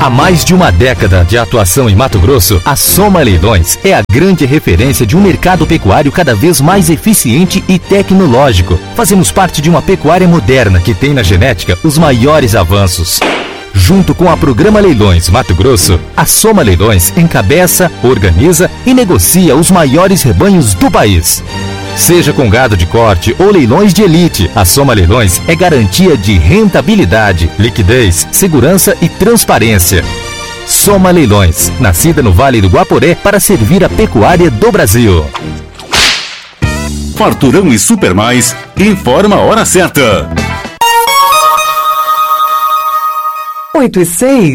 Há mais de uma década de atuação em Mato Grosso, a Soma Leilões é a grande referência de um mercado pecuário cada vez mais eficiente e tecnológico. Fazemos parte de uma pecuária moderna que tem na genética os maiores avanços. Junto com a Programa Leilões Mato Grosso, a Soma Leilões encabeça, organiza e negocia os maiores rebanhos do país. Seja com gado de corte ou leilões de elite, a Soma Leilões é garantia de rentabilidade, liquidez, segurança e transparência. Soma Leilões, nascida no Vale do Guaporé para servir a pecuária do Brasil. Farturão e Super Mais informa a hora certa. 8:06.